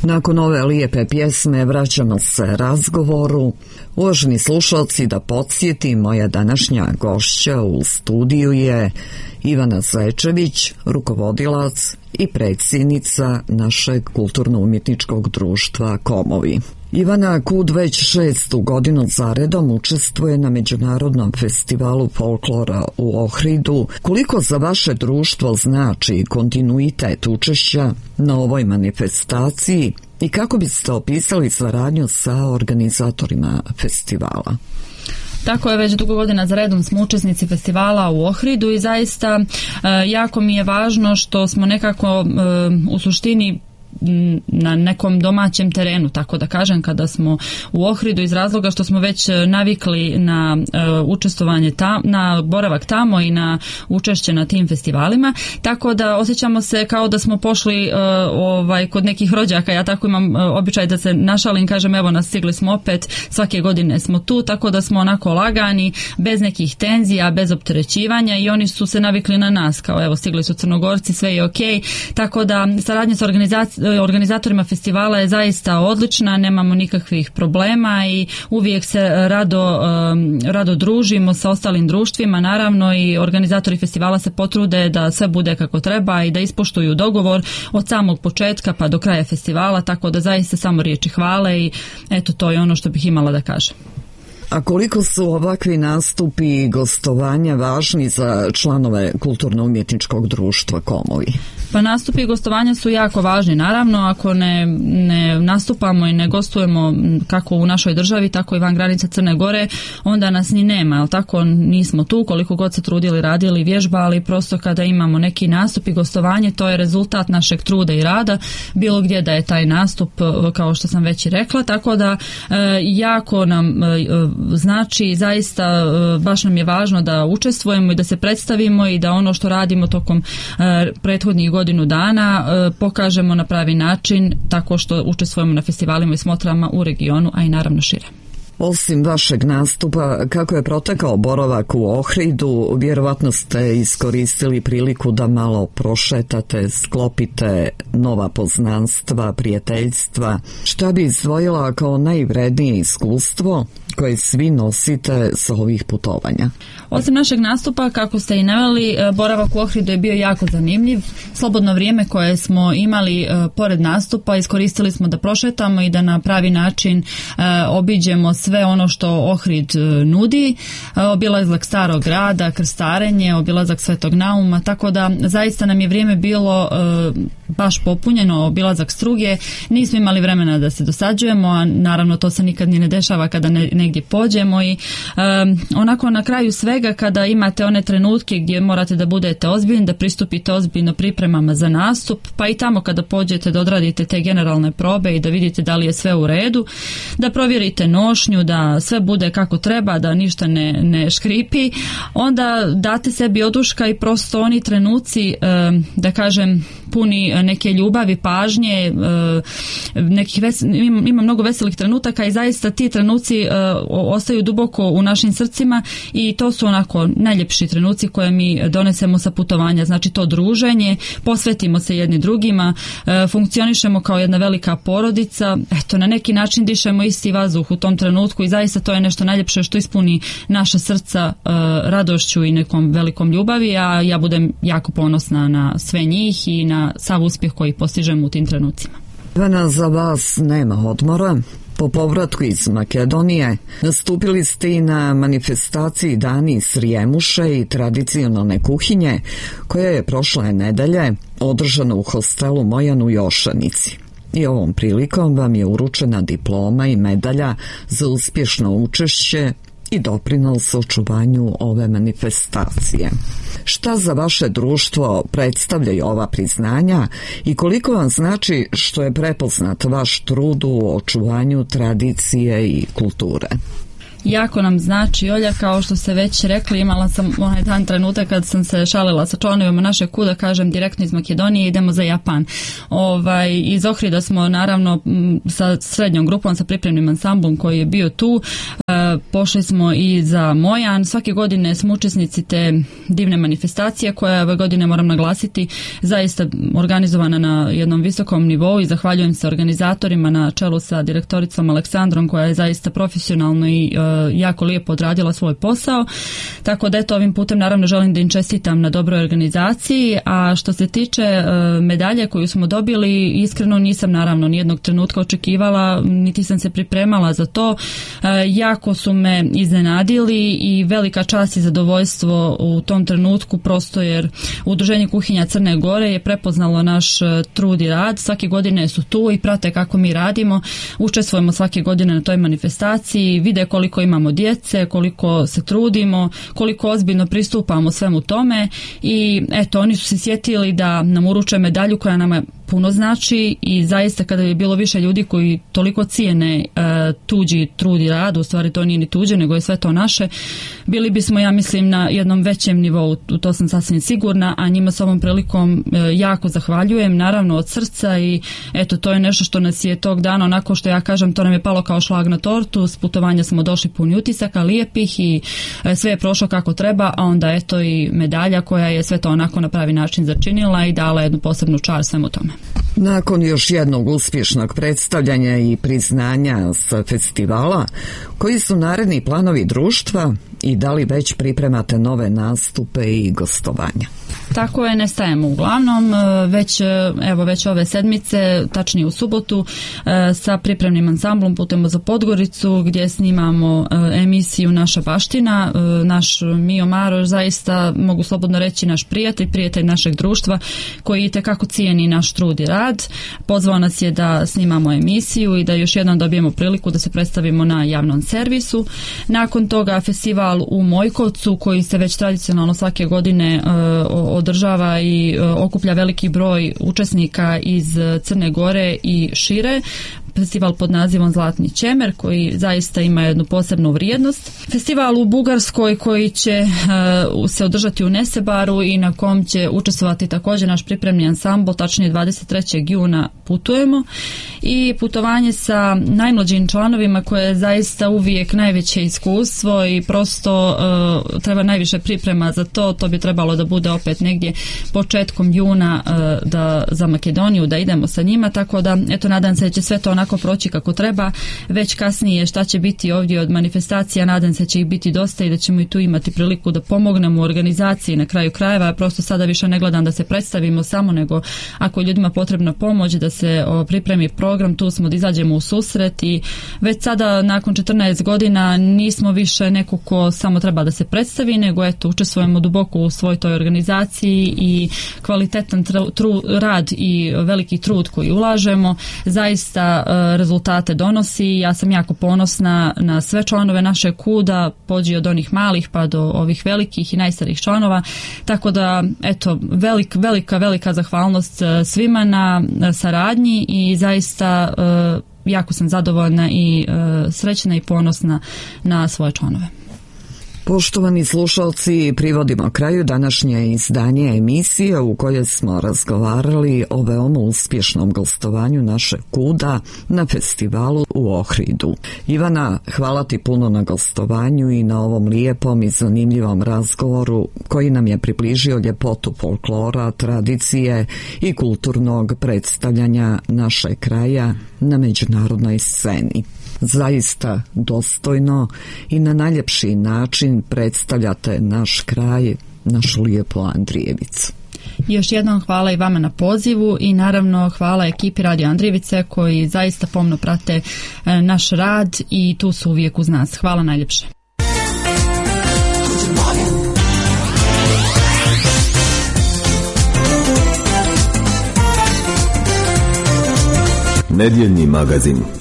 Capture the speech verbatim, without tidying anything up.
Nakon ove lijepe pjesme vraćamo se razgovoru. Uvaženi slušalci, da podsjetim, moja današnja gošća u studiju je Ivana Zečević, rukovodilac i predsjednica našeg kulturno-umjetničkog društva Komovi. Ivana Kud već šestu godinu zaredom učestvuje na Međunarodnom festivalu folklora u Ohridu. Koliko za vaše društvo znači kontinuitet učešća na ovoj manifestaciji i kako biste opisali saradnju sa organizatorima festivala? Tako je, već dugo godina za redom smo učesnici festivala u Ohridu i zaista e, jako mi je važno što smo nekako e, u suštini na nekom domaćem terenu, tako da kažem, kada smo u Ohridu, iz razloga što smo već navikli na uh, učestvovanje tam, na boravak tamo i na učešće na tim festivalima, tako da osjećamo se kao da smo pošli uh, ovaj, kod nekih rođaka. Ja tako imam uh, običaj da se našalim, kažem, evo nas, stigli smo opet, svake godine smo tu, tako da smo onako lagani, bez nekih tenzija, bez opterećivanja, i oni su se navikli na nas, kao evo stigli su Crnogorci, sve je okej, tako da saradnja sa organizacijom organizatorima festivala je zaista odlična, nemamo nikakvih problema i uvijek se rado, rado družimo sa ostalim društvima, naravno, i organizatori festivala se potrude da sve bude kako treba i da ispoštuju dogovor od samog početka pa do kraja festivala, tako da zaista samo riječi hvale i eto, to je ono što bih imala da kažem. A koliko su ovakvi nastupi i gostovanja važni za članove kulturno-umjetničkog društva Komovi? Pa nastupi i gostovanja su jako važni. Naravno, ako ne, ne nastupamo i ne gostujemo kako u našoj državi, tako i van granica Crne Gore, onda nas ni nema, ali tako nismo tu, koliko god se trudili, radili, vježbali, prosto kada imamo neki nastup i gostovanje, to je rezultat našeg truda i rada, bilo gdje da je taj nastup, kao što sam već i rekla, tako da jako nam znači, zaista baš nam je važno da učestvujemo i da se predstavimo i da ono što radimo tokom prethodnih godinu dana pokažemo na pravi način, tako što učestvujemo na festivalima i smotrama u regionu, a i naravno šire. Osim vašeg nastupa, kako je protekao boravak u Ohridu, vjerovatno ste iskoristili priliku da malo prošetate, sklopite nova poznanstva, prijateljstva. Šta bi izdvojila kao najvrednije iskustvo koje svi nosite sa ovih putovanja? Osim našeg nastupa, kako ste i naveli, boravak u Ohridu je bio jako zanimljiv. Slobodno vrijeme koje smo imali pored nastupa iskoristili smo da prošetamo i da na pravi način obiđemo sve ono što Ohrid nudi. Obilazak starog grada, krstarenje, obilazak Svetog Nauma, tako da zaista nam je vrijeme bilo baš popunjeno, obilazak Struge. Nismo imali vremena da se dosađujemo, a naravno to se nikad ni ne dešava kada ne, negdje pođemo i um, onako na kraju svega, kada imate one trenutke gdje morate da budete ozbiljni, da pristupite ozbiljno pripremama za nastup, pa i tamo kada pođete da odradite te generalne probe i da vidite da li je sve u redu, da provjerite nošnju, da sve bude kako treba, da ništa ne, ne škripi, onda date sebi oduška i prosto oni trenuci, um, da kažem, puni neke ljubavi, pažnje, nekih ves, ima, ima mnogo veselih trenutaka i zaista ti trenuci uh, ostaju duboko u našim srcima i to su onako najljepši trenuci koje mi donesemo sa putovanja, znači to druženje, posvetimo se jedni drugima, uh, funkcionišemo kao jedna velika porodica, eto, na neki način dišemo isti vazduh u tom trenutku i zaista to je nešto najljepše što ispuni naša srca uh, radošću i nekom velikom ljubavi, a ja budem jako ponosna na sve njih i na sav uspjeh koji postižemo u tim trenucima. Ivana, za vas nema odmora. Po povratku iz Makedonije nastupili ste i na manifestaciji Dani Srijemuše i tradicionalne kuhinje, koja je prošle nedelje održana u hostelu Mojan u Jošanici. I ovom prilikom vam je uručena diploma i medalja za uspješno učešće i doprinos očuvanju ove manifestacije. Šta za vaše društvo predstavljaju ova priznanja i koliko vam znači što je prepoznat vaš trud u očuvanju tradicije i kulture? Jako nam znači, Olja, kao što ste već rekli, imala sam onaj dan trenutak kad sam se šalila sa članovima naše kuda, kažem direktno iz Makedonije idemo za Japan. Ovaj, iz Ohrida smo naravno sa srednjom grupom, sa pripremnim ansamblom koji je bio tu, e, pošli smo i za Mojan. Svake godine smo učesnici te divne manifestacije koja je ove godine, moram naglasiti, zaista organizovana na jednom visokom nivou i zahvaljujem se organizatorima na čelu sa direktoricom Aleksandrom koja je zaista profesionalno i e, jako lijepo odradila svoj posao. Tako da eto, ovim putem naravno želim da im čestitam na dobroj organizaciji, a što se tiče e, medalje koju smo dobili, iskreno nisam naravno nijednog trenutka očekivala, niti sam se pripremala za to. E, jako su me iznenadili i velika čast i zadovoljstvo u tom trenutku, prosto jer Udruženje kuhinja Crne Gore je prepoznalo naš trud i rad. Svake godine su tu i prate kako mi radimo, učestvujemo svake godine na toj manifestaciji, vide koliko imamo djece, koliko se trudimo, koliko ozbiljno pristupamo svemu tome i eto, oni su se sjetili da nam uruče medalju koja nama puno znači i zaista kada je bilo više ljudi koji toliko cijene e, tuđi trud i rad, u stvari to nije ni tuđe nego je sve to naše, bili bismo, ja mislim, na jednom većem nivou, u to sam sasvim sigurna, a njima s ovom prilikom e, jako zahvaljujem, naravno od srca i eto, to je nešto što nas je tog dana, onako što ja kažem, to nam je palo kao šlag na tortu, s putovanja smo došli puni utisaka, lijepih i e, sve je prošlo kako treba, a onda eto i medalja koja je sve to onako na pravi način začinila i dala jednu posebnu čar svemu tome. Nakon još jednog uspješnog predstavljanja i priznanja sa festivala, koji su naredni planovi društva i da li već pripremate nove nastupe i gostovanja? Tako je, ne stajemo uglavnom, već, evo, već ove sedmice, tačnije u subotu, sa pripremnim ansamblom putujemo za Podgoricu gdje snimamo emisiju Naša baština. Naš Mio Maroš, zaista mogu slobodno reći naš prijatelj, prijatelj našeg društva koji itekako cijeni naš trud i rad. Pozvao nas je da snimamo emisiju i da još jednom dobijemo priliku da se predstavimo na javnom servisu. Nakon toga festival u Mojkovcu koji se već tradicionalno svake godine održava i okuplja veliki broj učesnika iz Crne Gore i šire. Festival pod nazivom Zlatni Čemer koji zaista ima jednu posebnu vrijednost. Festival u Bugarskoj koji će uh, se održati u Nesebaru i na kom će učestvovati također naš pripremni ansambl, tačnije dvadeset trećeg juna putujemo i putovanje sa najmlađim članovima koje je zaista uvijek najveće iskustvo i prosto uh, treba najviše priprema za to. To bi trebalo da bude opet negdje početkom juna uh, da, za Makedoniju da idemo sa njima, tako da eto, nadam se da će sve to onako proći kako treba. Već kasnije šta će biti ovdje od manifestacija, nadam se će ih biti dosta i da ćemo i tu imati priliku da pomognemo u organizaciji na kraju krajeva. Prosto sada više ne gledam da se predstavimo samo, nego ako je ljudima potrebna pomoć da se o, pripremi program, tu smo da izađemo u susret i već sada nakon četrnaest godina nismo više neko ko samo treba da se predstavi, nego eto, učestvujemo duboko u svoj toj organizaciji i kvalitetan tru, tru, rad i veliki trud koji ulažemo zaista rezultate donosi. Ja sam jako ponosna na sve članove naše kuda, pođi od onih malih pa do ovih velikih i najstarijih članova, tako da eto, velik, velika, velika zahvalnost svima na saradnji i zaista jako sam zadovoljna i srećna i ponosna na svoje članove. Poštovani slušalci, privodimo kraju današnje izdanje emisije u kojoj smo razgovarali o veoma uspješnom gostovanju naše kuda na festivalu u Ohridu. Ivana, hvala ti puno na gostovanju i na ovom lijepom i zanimljivom razgovoru koji nam je približio ljepotu folklora, tradicije i kulturnog predstavljanja naše kraja na međunarodnoj sceni. Zaista dostojno i na najljepši način predstavljate naš kraj, našu lijepu Andrijevicu. Još jednom hvala i vama na pozivu i naravno hvala ekipi Radio Andrijevice koji zaista pomno prate naš rad i tu su uvijek uz nas. Hvala najljepše. Nedjeljni magazin.